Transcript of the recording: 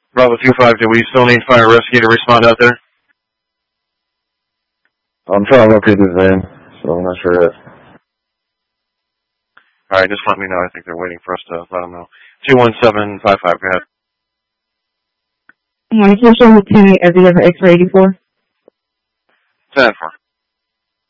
Bravo 2-5, do we still need fire rescue to respond out there? I'm trying to locate his name, so I'm not sure yet. Alright, just let me know. I think they're waiting for us to let them know. 21755, go ahead. Morning, Lieutenant, do you have an X-ray 84? 10-4.